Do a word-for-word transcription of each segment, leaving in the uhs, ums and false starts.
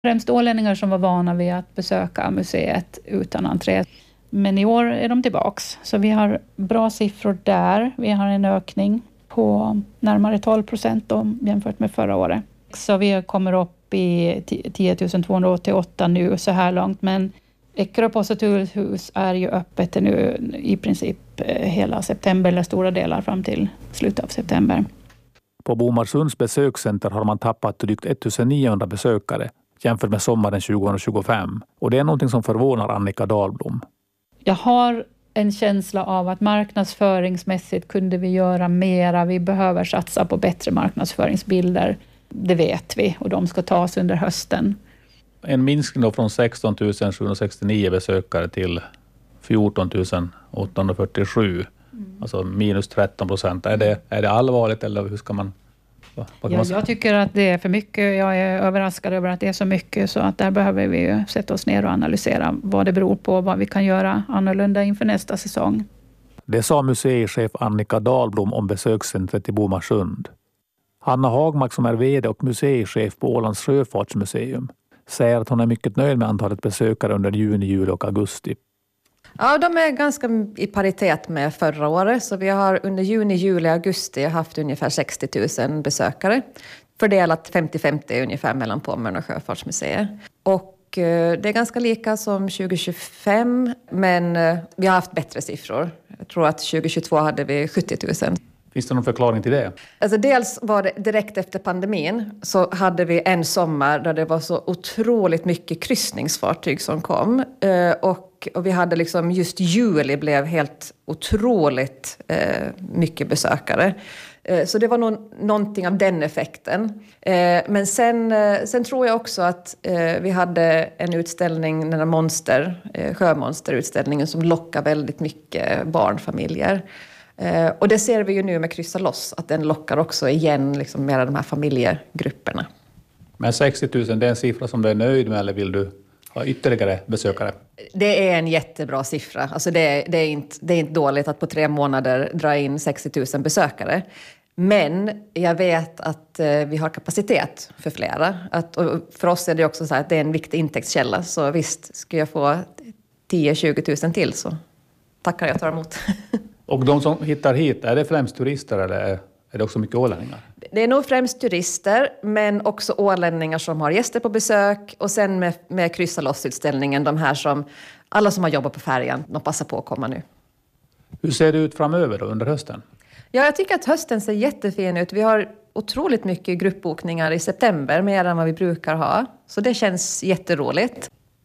Främst ålänningar som var vana vid att besöka museet utan entré. Men i år är de tillbaks. Så vi har bra siffror där. Vi har en ökning på närmare tolv procent då, jämfört med förra året. Så vi kommer upp i tio tusen tvåhundraåttioåtta nu så här långt. Men Eckerö Kulturhus är ju öppet nu i princip hela september eller stora delar fram till slutet av september. På Bomarsunds besökscenter har man tappat drygt ettusen-niohundra besökare jämfört med sommaren tjugohundratjugofem. Och det är någonting som förvånar Annika Dahlblom. Jag har en känsla av att marknadsföringsmässigt kunde vi göra mera. Vi behöver satsa på bättre marknadsföringsbilder. Det vet vi och de ska tas under hösten. En minskning då från sexton tusen sjuhundrasextionio besökare till fjorton tusen åttahundrafyrtiosju. Mm. Alltså minus tretton procent. Är det, är det allvarligt eller hur ska man... Vad kan ja, man säga? Jag tycker att det är för mycket. Jag är överraskad över att det är så mycket. Så att där behöver vi ju sätta oss ner och analysera vad det beror på. Vad vi kan göra annorlunda inför nästa säsong. Det sa museichef Annika Dahlblom om besökscentret i Bomarsund. Hanna Hagmark som är vd och museichef på Ålands sjöfartsmuseum säger att hon är mycket nöjd med antalet besökare under juni, juli och augusti. Ja, de är ganska i paritet med förra året. Så vi har under juni, juli och augusti haft ungefär sextio tusen besökare. Fördelat femtio femtio ungefär mellan Pommern och Sjöfartsmuseet. Och eh, det är ganska lika som tjugo tjugofem. Men eh, vi har haft bättre siffror. Jag tror att tjugo tjugotvå hade vi sjuttio tusen. Finns det någon förklaring till det? Alltså dels var det direkt efter pandemin så hade vi en sommar där det var så otroligt mycket kryssningsfartyg som kom. Eh, och, och vi hade liksom just juli blev helt otroligt eh, mycket besökare. Eh, så det var nog någonting av den effekten. Eh, men sen, eh, sen tror jag också att eh, vi hade en utställning, den här monster, eh, sjömonsterutställningen som lockar väldigt mycket barnfamiljer. Eh, och det ser vi ju nu med Kryssa loss, att den lockar också igen liksom med de här familjegrupperna. Men sextio tusen, det är en siffra som du är nöjd med eller vill du ha ytterligare besökare? Det är en jättebra siffra. Alltså det, är, det, är inte, det är inte dåligt att på tre månader dra in sextio tusen besökare. Men jag vet att eh, vi har kapacitet för flera. Att, och för oss är det också så här att det är en viktig intäktskälla. Så visst, ska jag få tio till tjugo tusen till så tackar jag tar emot. Och de som hittar hit, är det främst turister eller är det också mycket ålänningar? Det är nog främst turister, men också ålänningar som har gäster på besök. Och sen med, med Kryssa loss-utställningen, de här som, alla som har jobbat på färjan, de passar på att komma nu. Hur ser det ut framöver då, under hösten? Ja, jag tycker att hösten ser jättefin ut. Vi har otroligt mycket gruppbokningar i september, mer än vad vi brukar ha. Så det känns jätteroligt.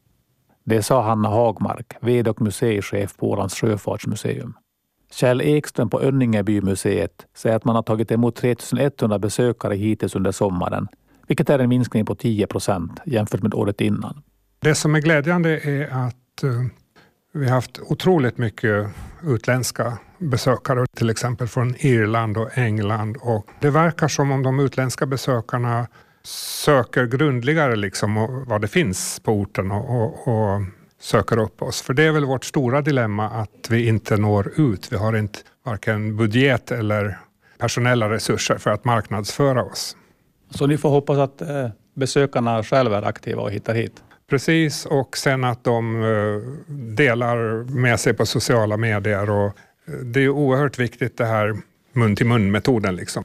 Det sa Hanna Hagmark, vd och museichef på Ålands sjöfartsmuseum. Kjell Ekström på Önningebymuseet säger att man har tagit emot tre tusen etthundra besökare hittills under sommaren, vilket är en minskning på tio procent jämfört med året innan. Det som är glädjande är att uh, vi har haft otroligt mycket utländska besökare, till exempel från Irland och England. Och det verkar som om de utländska besökarna söker grundligare liksom vad det finns på orten och, och, och söker upp oss. För det är väl vårt stora dilemma att vi inte når ut. Vi har inte varken budget eller personella resurser för att marknadsföra oss. Så ni får hoppas att eh, besökarna själva är aktiva och hittar hit? Precis, och sen att de eh, delar med sig på sociala medier. Och, eh, det är oerhört viktigt det här mun-till-mun-metoden liksom.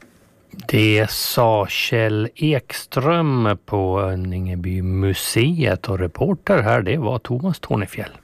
Det sa Kjell Ekström på Önningebymuseet och reporter här det var Thomas Tornefjäll.